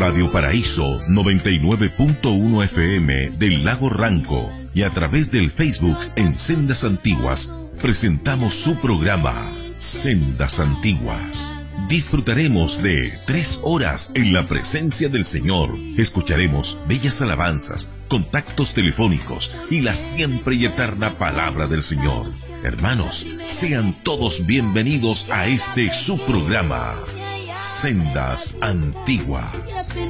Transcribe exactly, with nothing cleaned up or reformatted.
Radio Paraíso noventa y nueve punto uno F M del Lago Ranco y a través del Facebook en Sendas Antiguas presentamos su programa Sendas Antiguas. Disfrutaremos de tres horas en la presencia del Señor. Escucharemos bellas alabanzas, contactos telefónicos y la siempre y eterna palabra del Señor. Hermanos, sean todos bienvenidos a este su programa, Sendas Antiguas.